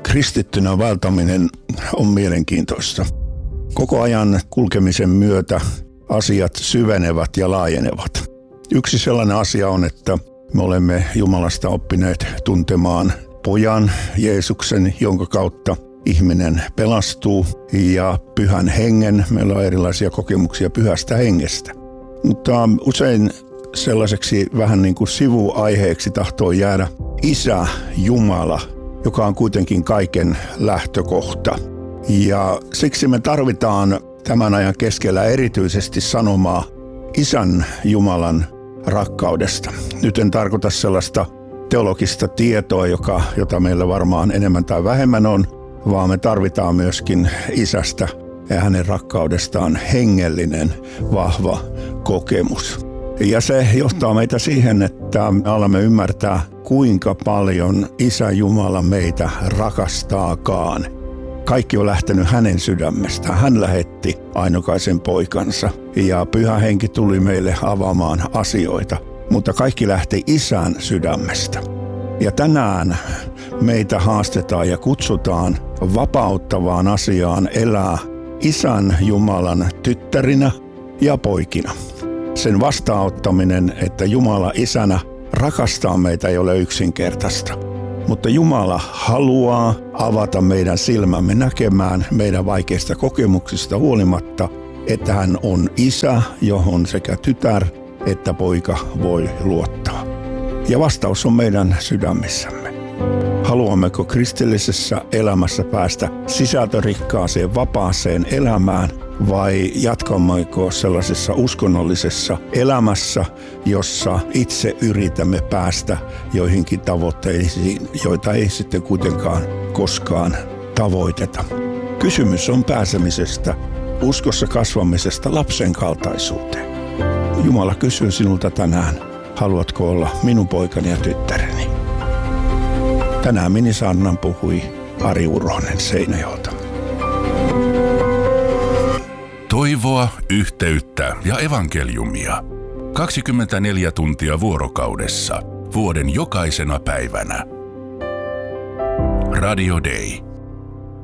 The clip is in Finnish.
Kristittynä vaeltaminen on mielenkiintoista. Koko ajan kulkemisen myötä asiat syvenevät ja laajenevat. Yksi sellainen asia on, että me olemme Jumalasta oppineet tuntemaan Pojan Jeesuksen, jonka kautta ihminen pelastuu, ja Pyhän Hengen. Meillä on erilaisia kokemuksia Pyhästä Hengestä. Mutta usein sellaiseksi vähän niin kuin sivuaiheeksi tahtoo jäädä Isä Jumala, joka on kuitenkin kaiken lähtökohta. Ja siksi me tarvitaan tämän ajan keskellä erityisesti sanomaa Isän Jumalan rakkaudesta. Nyt en tarkoita sellaista teologista tietoa, jota meillä varmaan enemmän tai vähemmän on, vaan me tarvitaan myöskin Isästä ja hänen rakkaudestaan hengellinen, vahva kokemus. Ja se johtaa meitä siihen, että me alamme ymmärtää, kuinka paljon Isä Jumala meitä rakastaakaan. Kaikki on lähtenyt hänen sydämestään. Hän lähetti ainokaisen poikansa ja Pyhä Henki tuli meille avaamaan asioita, mutta kaikki lähti Isän sydämestä. Ja tänään meitä haastetaan ja kutsutaan vapauttavaan asiaan elää Isän Jumalan tyttärinä ja poikina. Sen vastaanottaminen, että Jumala Isänä rakastaa meitä, ei ole yksinkertaista. Mutta Jumala haluaa avata meidän silmämme näkemään meidän vaikeista kokemuksista huolimatta, että hän on Isä, johon sekä tytär että poika voi luottaa. Ja vastaus on meidän sydämissämme. Haluammeko kristillisessä elämässä päästä sisältörikkaaseen, vapaaseen elämään vai jatkammeko sellaisessa uskonnollisessa elämässä, jossa itse yritämme päästä joihinkin tavoitteisiin, joita ei sitten kuitenkaan koskaan tavoiteta. Kysymys on pääsemisestä, uskossa kasvamisesta lapsen kaltaisuuteen. Jumala kysyy sinulta tänään, haluatko olla minun poikani ja tyttäreni? Tänään minisaarnan puhui Ari Uronen Seinäjoelta. Toivoa, yhteyttä ja evankeliumia. 24 tuntia vuorokaudessa, vuoden jokaisena päivänä. Radio Day.